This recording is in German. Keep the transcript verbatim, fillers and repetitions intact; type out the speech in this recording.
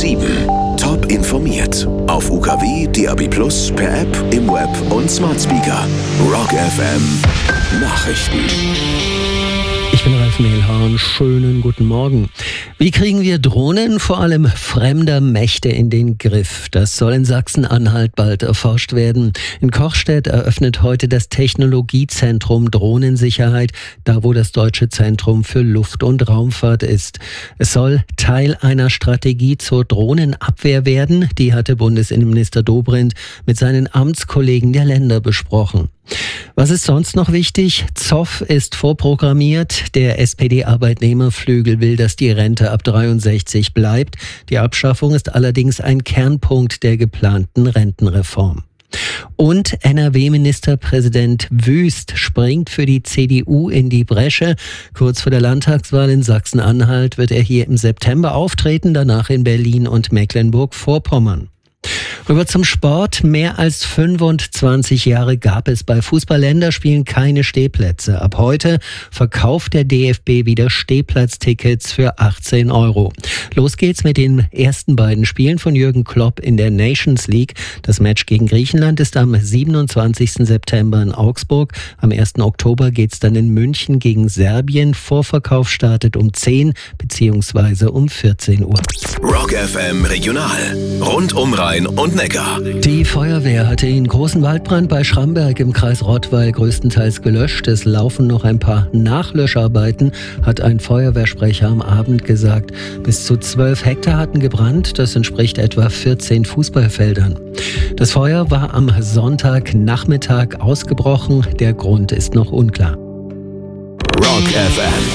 sieben. Top informiert. Auf U K W, D A B Plus, per App, im Web und Smart Speaker. Rock F M Nachrichten. Ich bin Ralf Mehlhorn. Schönen guten Morgen. Wie kriegen wir Drohnen, vor allem fremder Mächte, in den Griff? Das soll in Sachsen-Anhalt bald erforscht werden. In Kochstedt eröffnet heute das Technologiezentrum Drohnensicherheit, da wo das Deutsche Zentrum für Luft- und Raumfahrt ist. Es soll Teil einer Strategie zur Drohnenabwehr werden. Die hatte Bundesinnenminister Dobrindt mit seinen Amtskollegen der Länder besprochen. Was ist sonst noch wichtig? Zoff ist vorprogrammiert. Der S P D-Arbeitnehmerflügel will, dass die Rente ab dreiundsechzig bleibt. Die Abschaffung ist allerdings ein Kernpunkt der geplanten Rentenreform. Und N R W-Ministerpräsident Wüst springt für die C D U in die Bresche. Kurz vor der Landtagswahl in Sachsen-Anhalt wird er hier im September auftreten, danach in Berlin und Mecklenburg-Vorpommern. Rüber zum Sport. Mehr als fünfundzwanzig Jahre gab es bei Fußball-Länderspielen keine Stehplätze. Ab heute verkauft der D F B wieder Stehplatztickets für achtzehn Euro. Los geht's mit den ersten beiden Spielen von Jürgen Klopp in der Nations League. Das Match gegen Griechenland ist am siebenundzwanzigsten September in Augsburg. Am ersten Oktober geht's dann in München gegen Serbien. Vorverkauf startet um zehn bzw. um vierzehn Uhr. Rock F M Regional. Rund um Rhein und Neckar. Die Feuerwehr hatte den großen Waldbrand bei Schramberg im Kreis Rottweil größtenteils gelöscht. Es laufen noch ein paar Nachlöscharbeiten, hat ein Feuerwehrsprecher am Abend gesagt. Bis zu zwölf Hektar hatten gebrannt. Das entspricht etwa vierzehn Fußballfeldern. Das Feuer war am Sonntagnachmittag ausgebrochen. Der Grund ist noch unklar. Rock F M.